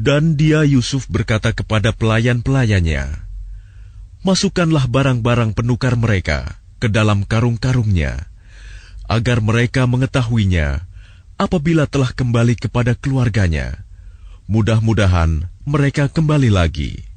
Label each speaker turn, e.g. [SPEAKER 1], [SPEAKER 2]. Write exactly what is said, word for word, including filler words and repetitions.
[SPEAKER 1] Dan dia Yusuf berkata kepada pelayan-pelayannya, "Masukkanlah barang-barang penukar mereka ke dalam karung-karungnya, agar mereka mengetahuinya apabila telah kembali kepada keluarganya. Mudah-mudahan mereka kembali lagi."